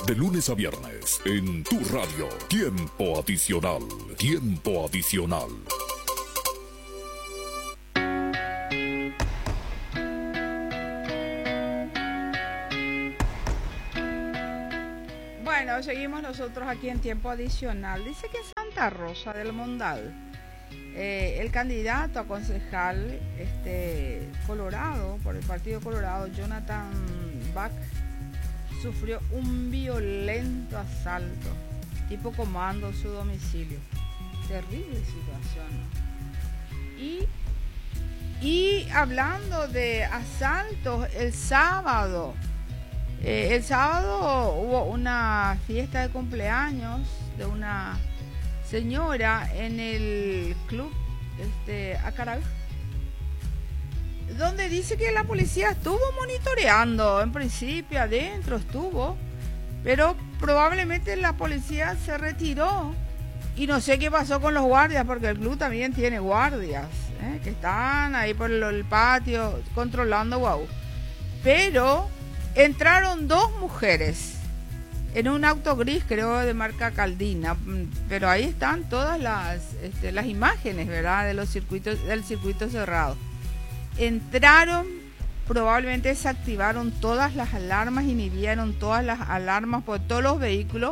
De lunes a viernes, en tu radio. Tiempo adicional. Tiempo adicional. Bueno, seguimos nosotros aquí en tiempo adicional. Dice que en Santa Rosa del Mondal, el candidato a concejal Colorado, por el Partido Colorado, Jonathan Bach, sufrió un violento asalto, tipo comando, su domicilio. Terrible situación, ¿no? Y hablando de asaltos, el sábado hubo una fiesta de cumpleaños de una señora en el club Acaral, donde dice que la policía estuvo monitoreando. En principio adentro estuvo, pero probablemente la policía se retiró y no sé qué pasó con los guardias, porque el club también tiene guardias que están ahí por el patio controlando. Wow. Pero entraron dos mujeres en un auto gris, creo, de marca Caldina, pero ahí están todas las imágenes, ¿verdad?, de los del circuito cerrado. Entraron, probablemente se activaron todas las alarmas, inhibieron todas las alarmas, por todos los vehículos,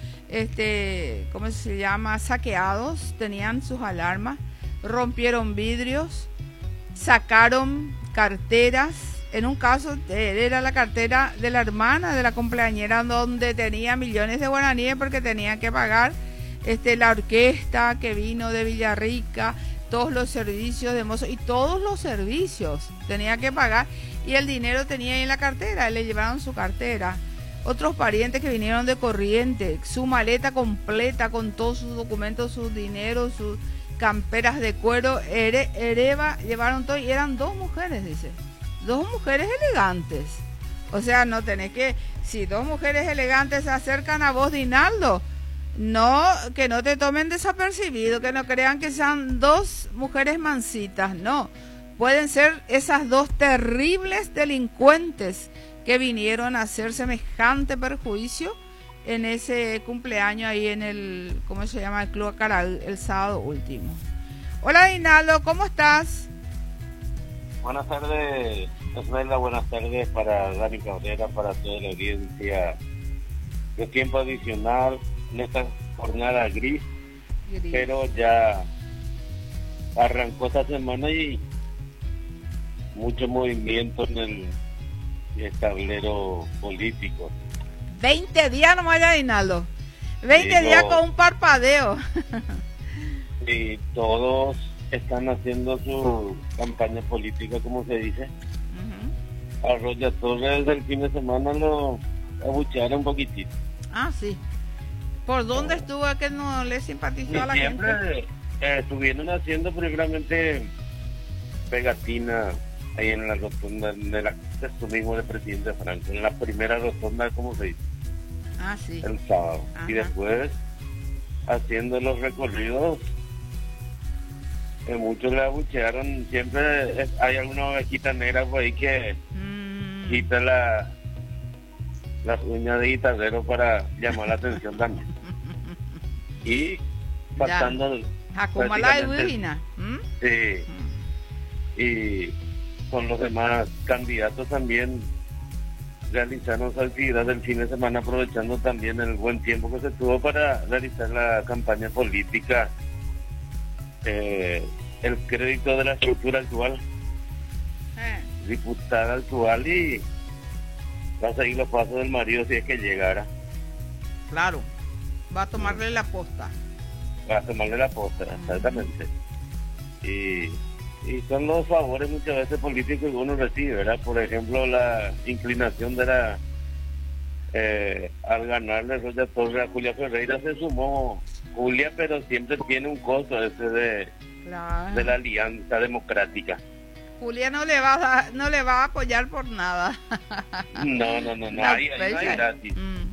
¿cómo se llama?, saqueados, tenían sus alarmas, rompieron vidrios, sacaron carteras. En un caso era la cartera de la hermana de la cumpleañera, donde tenía millones de guaraníes porque tenía que pagar la orquesta que vino de Villarrica, todos los servicios de mozo y todos los servicios tenía que pagar, y el dinero tenía ahí en la cartera, le llevaron su cartera. Otros parientes que vinieron de Corrientes, su maleta completa con todos sus documentos, sus dineros, sus camperas de cuero, hereva, llevaron todo, y eran dos mujeres, dice. Dos mujeres elegantes. O sea, no tenés que... Si dos mujeres elegantes se acercan a vos, Dinaldo, no, que no te tomen desapercibido, que no crean que sean dos mujeres mansitas, no. Pueden ser esas dos terribles delincuentes que vinieron a hacer semejante perjuicio en ese cumpleaños ahí en el, ¿cómo se llama?, el Club Acaral, el sábado último. Hola, Dinaldo, ¿cómo estás? Buenas tardes, Esmeralda, buenas tardes para Dani Cabrera, para toda la audiencia de tiempo adicional en esta jornada gris, pero ya arrancó esta semana y mucho movimiento en el tablero político. 20 días nomás ya, Dinaldo. 20 días con un parpadeo. Y todos están haciendo su campaña política, como se dice. A Roger Torres del fin de semana lo abuchearon un poquitito. Ah, sí. ¿Por dónde estuvo que no le simpatizó a la siempre, gente? Estuvieron haciendo primeramente pegatina ahí en la rotonda de esto mismo de Presidente Franco, en la primera rotonda, como se dice. Ah, sí. El sábado. Ajá. Y después haciendo los recorridos. Muchos le abuchearon. Siempre hay alguna ovejita negra por ahí que quita las uñas de guitarrero para llamar la atención también. Y pasando Jacumala y Virgina. Sí. Y con los demás candidatos también realizaron su actividad del fin de semana, aprovechando también el buen tiempo que se tuvo para realizar la campaña política. El crédito de la estructura actual, diputada actual, y va a seguir los pasos del marido si es que llegara. Claro, va a tomarle la posta. Va a tomarle la posta, exactamente. Y son los favores muchas veces políticos que uno recibe, ¿verdad? Por ejemplo, la inclinación de la al ganarle Roger Torres a Julia Ferreira, se sumó Julia, pero siempre tiene un costo ese de la alianza democrática. Julia no le va a apoyar por nada. No, ahí gratis.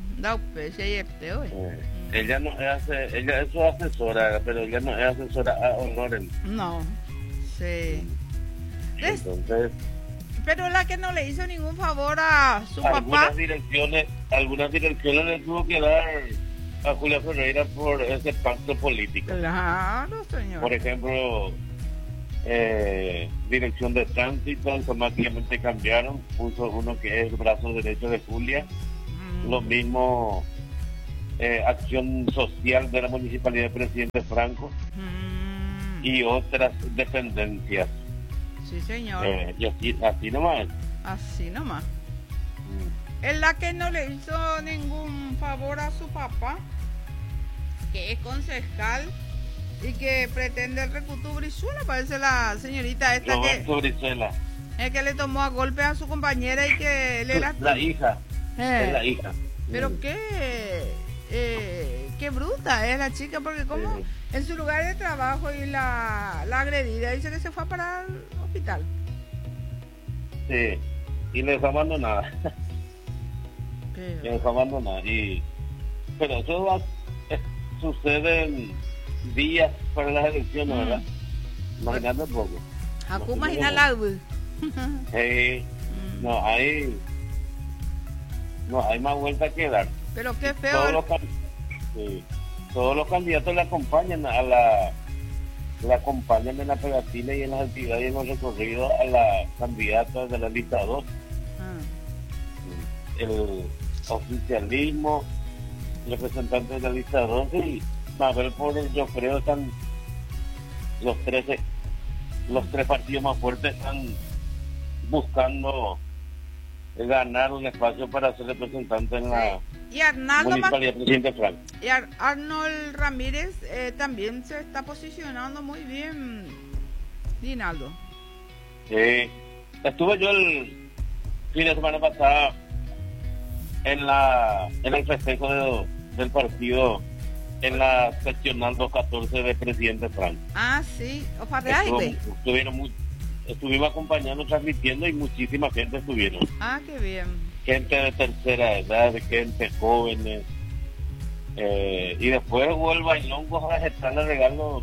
Ella no hace, ella es su asesora, pero ella no es asesora a honor. No, sí. Entonces, Pero la que no le hizo ningún favor a su papá. Algunas direcciones le tuvo que dar a Julia Ferreira por ese pacto político. Claro, señor. Por ejemplo, dirección de tránsito, automáticamente cambiaron, puso uno que es el brazo derecho de Julia. Lo mismo, acción social de la Municipalidad de Presidente Franco y otras dependencias. Sí, señor. Y así nomás. Así nomás. Es la que no le hizo ningún favor a su papá, que es concejal y que pretende el recuto Brizuela, parece la señorita esta Roberto Brizuela. Es que le tomó a golpe a su compañera y que le lastimó. La hija. Es la hija. Pero qué bruta es la chica, porque como en su lugar de trabajo y la agredida dice que se fue para el hospital. Sí, y le dejó abandonada. Le dejó abandonada. Pero eso sucede en días para las elecciones, ¿verdad? Imagínate un poco. Jacu, imagina la no hay más vuelta que dar. Pero qué feo. Todos los candidatos le acompañan le acompañan en la pegatina y en las actividades y en los recorridos a la candidata de la lista 2. El oficialismo, representantes de la lista 2 y Mabel por yo creo están los tres partidos más fuertes están buscando ganar un espacio para ser representante en la Municipalidad de Presidente Franco. Y Arnold Ramírez también se está posicionando muy bien, Dinaldo. Estuve yo el fin de semana pasada en el festejo del partido en la seccional 214 de Presidente Franco. Ah, sí, estuvimos acompañando, transmitiendo y muchísima gente estuvieron. Ah, qué bien. Gente de tercera edad, gente jóvenes. Y después hubo el bailongo a gestarle regalo.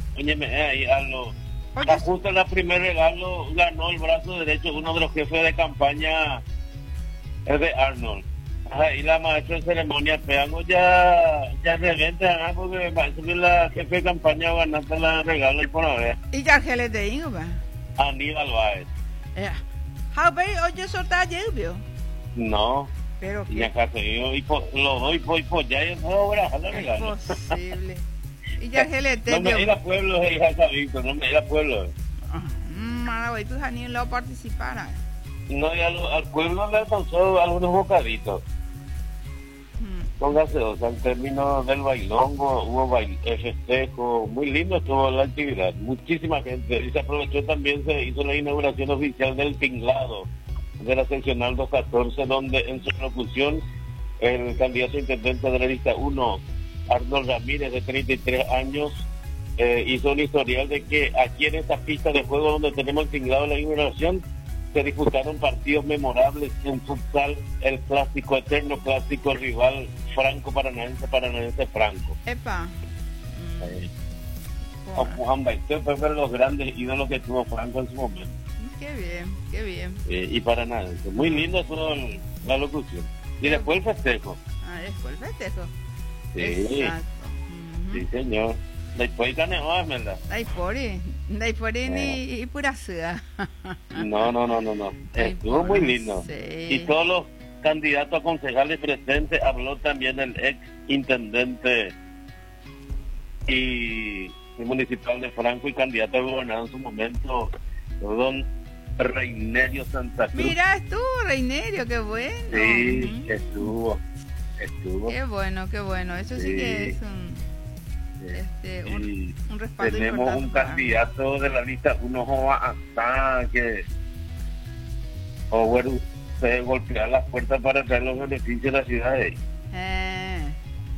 Justo en el primer regalo ganó el brazo derecho uno de los jefes de campaña, es de Arnold. Y la maestra de ceremonia Peango ya reventa, porque parece que la jefe de campaña ganaste el regalo y por ahora. ¿Y ya que le tengo, va? Aníbal Báez. Oye, soltar lluvia. No. Pero y acá se dio y lo doy por ya es obra, regalo. Es posible. Y ya que le tengo. No me ir a pueblo, hija Víctor, no me ir a pueblo. Mara, tú ni lo participara. No, y al pueblo le alcanzó algunos bocaditos. Con gaseosa, al término del bailongo, hubo festejo, muy lindo estuvo la actividad, muchísima gente, y se aprovechó también, se hizo la inauguración oficial del tinglado de la seccional 214, donde en su locución el candidato a intendente de la lista 1, Arnold Ramírez, de 33 años, hizo un historial de que aquí en esta pista de juego donde tenemos el tinglado de la inauguración, se disputaron partidos memorables en futsal, el clásico, eterno clásico rival Franco Paranaense Franco. Epa. Juan Baité fue de los grandes ídolos que tuvo Franco en su momento. Qué bien. Y Paranaense. Muy lindo fue la locución. Y después el festejo. Después el festejo. Sí. Exacto. Sí, señor. Después canejó, ¿verdad? Después ni pura ciudad. No. Estuvo muy lindo. Sí. Y todos los candidatos a concejales presentes, habló también el ex intendente y municipal de Franco y candidato a gobernador en su momento, don Reinerio Santa Cruz. Mira, estuvo Reinerio, qué bueno. Sí, estuvo. Qué bueno. Eso sí que es un respaldo. Tenemos un candidato de la lista 1 hasta que se golpea las puertas para traer los beneficios de la ciudad de ahí.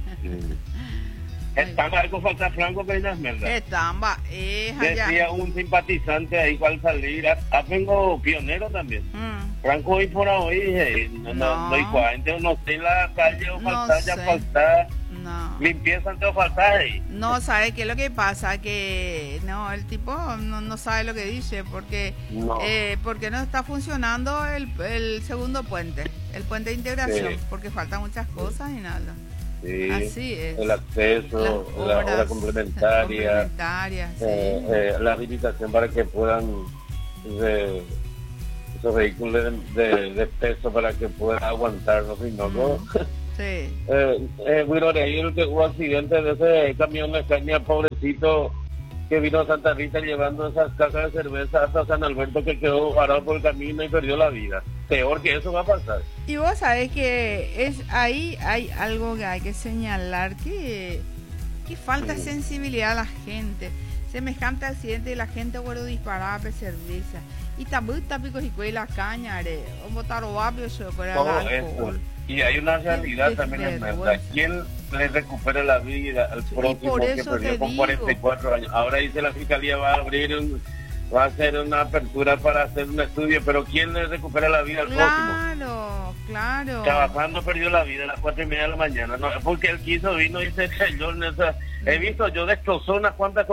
Estaba algo falta Franco que es verdad. Decía un simpatizante ahí al salir, vengo pionero también. Franco hoy por hoy, no sé la calle o faltar. No. Limpieza ante faltaje. No, ¿sabe qué es lo que pasa? Que no, el tipo no sabe lo que dice porque porque no está funcionando el segundo puente, el puente de integración, porque faltan muchas cosas y nada. Sí, así es. el acceso, la obra complementaria, sí. la habilitación para que puedan esos vehículos de peso para que puedan aguantarlo, si no, no. Sí. Bueno, ayer que hubo accidente de ese camión de caña, pobrecito, que vino a Santa Rita llevando esas cajas de cerveza hasta San Alberto, que quedó varado por el camino y perdió la vida. Peor que eso va a pasar. Y vos sabés que ahí hay algo que hay que señalar, que falta sensibilidad a la gente. Semejante accidente y la gente bueno disparaba por cerveza. Y también tapicos y cuela caña, un botaro vapio se puede todo eso. Y hay una realidad también en esta. ¿Quién le recupera la vida al próximo que perdió con 44 años? Ahora dice la fiscalía va a hacer una apertura para hacer un estudio, pero ¿quién le recupera la vida al próximo? Claro. Trabajando perdió la vida a las 4:30 de la mañana, no, porque él vino y se cayó en esa. He visto yo destrozó unas cuantas